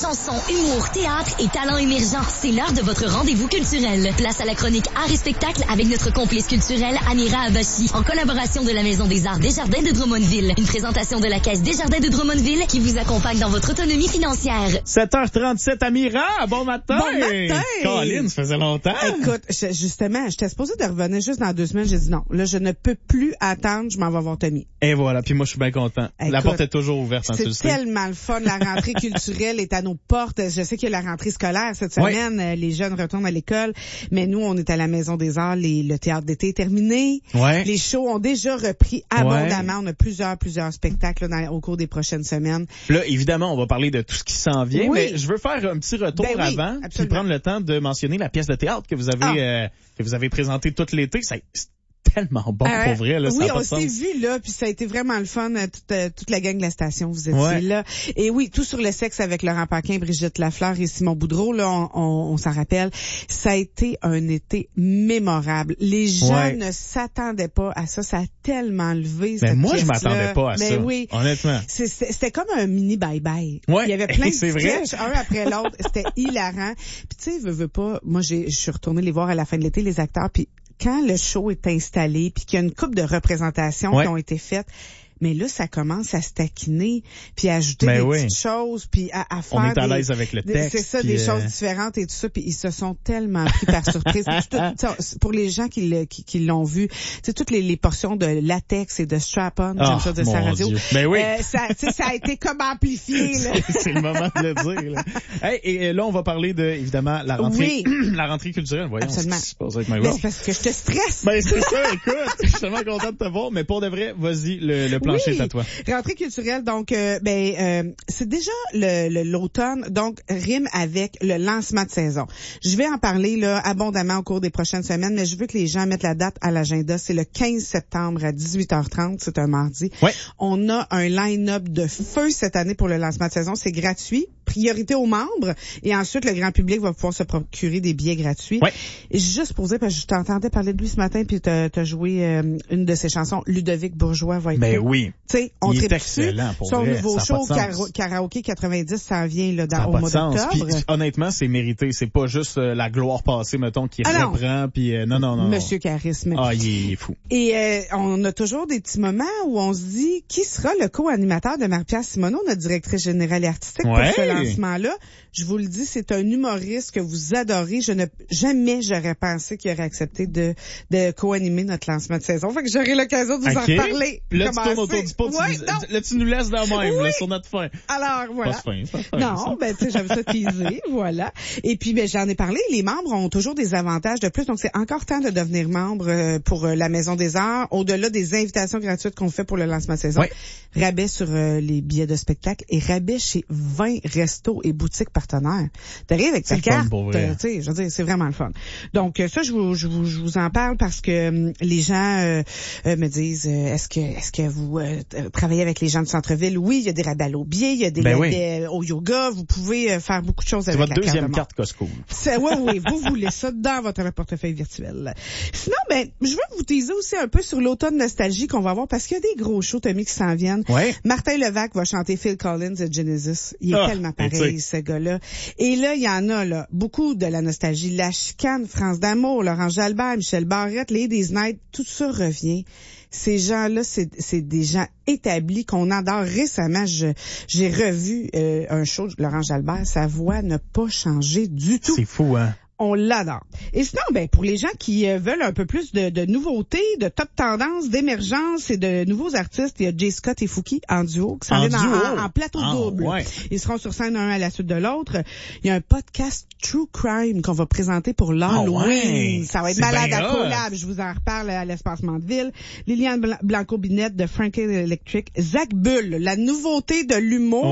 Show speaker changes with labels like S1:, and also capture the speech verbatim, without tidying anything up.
S1: chansons, humour, théâtre et talents émergents. C'est l'heure de votre rendez-vous culturel. Place à la chronique Art et spectacle avec notre complice culturel Amira Abachi, en collaboration de la Maison des Arts Desjardins de Drummondville. Une présentation de la Caisse Desjardins de Drummondville qui vous accompagne dans votre autonomie financière.
S2: sept heures trente-sept, Amira, bon matin!
S3: Bon matin!
S2: Colin, ça faisait longtemps.
S3: Écoute, je, justement, j'étais supposée de revenir juste dans deux semaines. J'ai dit non, là, je ne peux plus attendre, je m'en vais voir Tommy.
S2: Et voilà, puis moi, je suis bien content.
S3: Écoute,
S2: la porte est toujours ouverte, hein, tu le sais.
S3: C'est tellement le fun. La rentrée culturelle est à nos portes. Je sais qu'il y a la rentrée scolaire cette semaine.
S2: Ouais.
S3: Les jeunes retournent à l'école. Mais nous, on est à la Maison des Arts. Les, le théâtre d'été est terminé.
S2: Ouais.
S3: Les shows ont déjà repris abondamment. Ouais. On a plusieurs, plusieurs spectacles là, dans, au cours des prochaines semaines.
S2: Là, évidemment, on va parler de tout ce qui s'en vient.
S3: Oui.
S2: Mais je veux faire un petit retour
S3: ben oui,
S2: avant,
S3: absolument.
S2: puis prendre le temps de mentionner la pièce de théâtre que vous avez,
S3: ah.
S2: euh, que vous avez présentée tout l'été. Ça, tellement bon
S3: euh,
S2: pour vrai, là,
S3: oui,
S2: ça a
S3: on
S2: pas de
S3: s'est
S2: sens.
S3: vu là, puis ça a été vraiment le fun, toute, toute la gang de la station, vous étiez
S2: ouais.
S3: là. Et oui, tout sur le sexe avec Laurent Paquin, Brigitte Lafleur et Simon Boudreau, là, on, on, on s'en rappelle. Ça a été un été mémorable. Les gens
S2: ouais.
S3: ne s'attendaient pas à ça, ça a tellement levé cette
S2: Mais moi,
S3: pièce-là.
S2: je m'attendais pas à
S3: Mais
S2: ça,
S3: oui,
S2: honnêtement.
S3: C'est, c'était comme un mini bye-bye.
S2: Ouais.
S3: Il y avait plein de
S2: c'est
S3: sketchs, un après l'autre, c'était hilarant. Puis tu sais, veux, veux pas, moi, j'ai, je suis retournée les voir à la fin de l'été, les acteurs, puis quand le show est installé, puis qu'il y a une couple de représentations
S2: ouais.
S3: qui ont été faites, mais là, ça commence à se taquiner, puis à ajouter
S2: ben
S3: des
S2: oui.
S3: petites choses, puis à, à faire
S2: On est à
S3: des,
S2: l'aise avec le texte.
S3: C'est ça,
S2: puis
S3: des
S2: euh...
S3: choses différentes et tout ça, puis ils se sont tellement pris par surprise. tout, tout, pour les gens qui, le, qui, qui l'ont vu, c'est toutes les, les portions de latex et de strap-on,
S2: oh,
S3: j'aime ça de sa radio.
S2: Dieu. Ben oui.
S3: Euh, ça, ça a été comme amplifié, là.
S2: c'est, c'est le moment de le dire, là. Hey, et là, on va parler de, évidemment, la rentrée,
S3: oui.
S2: la rentrée culturelle. Voyons
S3: absolument.
S2: ce qui se passe avec ma
S3: voix. C'est parce que je te stresse.
S2: Ben, c'est ça, écoute. Je suis tellement content de te voir, mais pour de vrai, vas-y, le, le plancher
S3: oui.
S2: est à toi.
S3: Rentrée culturelle, donc, euh, ben, euh, c'est déjà le, le, l'automne, donc rime avec le lancement de saison. Je vais en parler là abondamment au cours des prochaines semaines, mais je veux que les gens mettent la date à l'agenda. C'est le quinze septembre à dix-huit heures trente, c'est un mardi.
S2: Ouais.
S3: On a un line-up de feu cette année pour le lancement de saison. C'est gratuit. Priorité aux membres et ensuite le grand public va pouvoir se procurer des billets gratuits.
S2: Ouais.
S3: Et juste pour dire, parce que je t'entendais parler de lui ce matin puis t'as, t'as joué euh, une de ses chansons, Ludovic Bourgeois va être
S2: Ben
S3: là.
S2: oui.
S3: Tu sais, on
S2: Il est
S3: tripe
S2: excellent
S3: dessus.
S2: pour
S3: Son
S2: vrai,
S3: nouveau
S2: ça a
S3: show
S2: pas de sens.
S3: Kara- Karaoké quatre-vingt-dix s'en vient là, dans,
S2: ça a
S3: au
S2: pas
S3: mois
S2: de sens.
S3: d'octobre.
S2: Puis, honnêtement, c'est mérité. C'est pas juste euh, la gloire passée, mettons, qui
S3: ah
S2: reprend. Puis euh, non, non, non.
S3: Monsieur Charisme.
S2: Ah, il est fou.
S3: Et euh, on a toujours des petits moments où on se dit qui sera le co-animateur de Marie-Pierre Simoneau, notre directrice générale et artistique
S2: ouais.
S3: pour ce lancement-là. Je vous le dis, c'est un humoriste que vous adorez. Je ne jamais j'aurais pensé qu'il aurait accepté de de co-animer notre lancement de saison. Fait que j'aurai l'occasion de vous
S2: okay.
S3: en reparler.
S2: Là,
S3: Commencer.
S2: tu tournes autour du pot.
S3: Ouais,
S2: tu, là, tu nous laisses dans même,
S3: oui.
S2: là, sur notre fin.
S3: Alors, voilà.
S2: Pas fin, pas fin,
S3: non,
S2: ça.
S3: ben, tu sais, j'aime ça teaser, voilà. Et puis, ben, j'en ai parlé. Les membres ont toujours des avantages de plus. Donc, c'est encore temps de devenir membre euh, pour euh, la Maison des Arts. Au-delà des invitations gratuites qu'on fait pour le lancement de saison.
S2: Ouais.
S3: Rabais sur euh, les billets de spectacle et rabais chez vingt restos et boutiques partenaires. T'arrives avec ta carte, tu sais, je veux dire, c'est vraiment le fun. Donc, euh, ça, je vous, je vous, je vous en parle parce que euh, les gens euh, euh, me disent, euh, est-ce que, est-ce que vous euh, travaillez avec les gens du centre-ville? Oui, il y a des rabais au billet, il y a des
S2: ben
S3: rabais
S2: oui.
S3: au yoga. Vous pouvez euh, faire beaucoup de choses
S2: c'est
S3: avec
S2: votre
S3: la
S2: deuxième
S3: carte,
S2: carte Costco.
S3: C'est, oui, oui, vous voulez ça dans votre portefeuille virtuel. Sinon, ben, je veux vous teaser aussi un peu sur l'automne nostalgie qu'on va avoir parce qu'il y a des gros shows, Tommy, qui s'en viennent.
S2: Ouais.
S3: Martin Levac va chanter Phil Collins de Genesis. Il est
S2: ah,
S3: tellement pareil, ce gars-là. Et là, il y en a, là, beaucoup de la nostalgie. La Chicane, France d'amour, Laurent Jalbert, Michel Barrette, Ladies Night, tout ça revient. Ces gens-là, c'est, c'est des gens établis qu'on adore. Récemment, je, j'ai revu euh, un show de Laurent Jalbert. Sa voix n'a pas changé du tout.
S2: C'est fou, hein?
S3: On l'adore. Et sinon, ben pour les gens qui euh, veulent un peu plus de, de nouveautés, de top tendances, d'émergence et de nouveaux artistes, il y a Jay Scott et Fouki en duo qui s'en viennent en, en, en plateau
S2: ah,
S3: double.
S2: Ouais.
S3: Ils seront sur scène un à la suite de l'autre. Il y a un podcast True Crime qu'on va présenter pour l'Halloween.
S2: Ah ouais.
S3: Ça va être
S2: C'est
S3: malade à
S2: hot.
S3: collab. Je vous en reparle à l'Espace Mandeville. Liliane Blanco-Binette de Frankie Electric. Zach Bull, la nouveauté de l'humour.